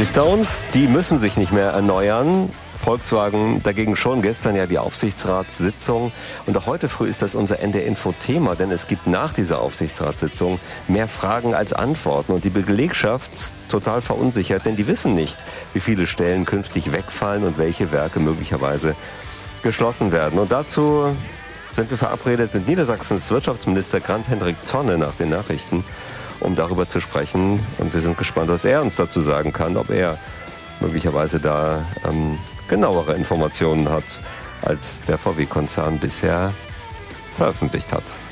Die Stones, die müssen sich nicht mehr erneuern. Volkswagen dagegen schon. Gestern ja die Aufsichtsratssitzung. Und auch heute früh ist das unser NDR-Info-Thema, denn es gibt nach dieser Aufsichtsratssitzung mehr Fragen als Antworten. Und die Belegschaft total verunsichert, denn die wissen nicht, wie viele Stellen künftig wegfallen und welche Werke möglicherweise geschlossen werden. Und dazu sind wir verabredet mit Niedersachsens Wirtschaftsminister Grant-Hendrik Tonne nach den Nachrichten, um darüber zu sprechen. Und wir sind gespannt, was er uns dazu sagen kann, ob er möglicherweise da genauere Informationen hat, als der VW-Konzern bisher veröffentlicht hat.